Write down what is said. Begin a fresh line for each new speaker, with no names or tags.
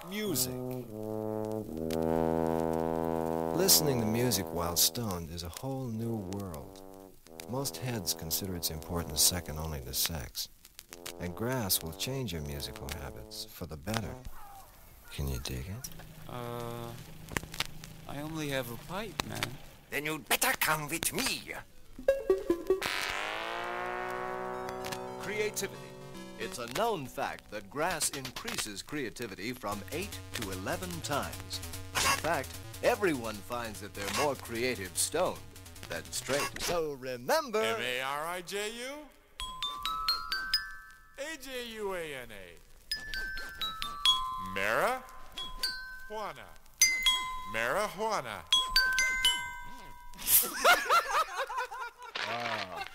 Music. Listening to music while stoned is a whole new world. Most heads consider its importance second only to sex. And grass will change your musical habits for the better. Can you dig it?
I only have a pipe, man.
Then you'd better come with me.
Creativity. It's a known fact that grass increases creativity from 8 to 11 times. In fact, everyone finds that they're more creative stoned than straight. So remember...
M-A-R-I-J-U? A-J-U-A-N-A. Marijuana. Marijuana.
Ah,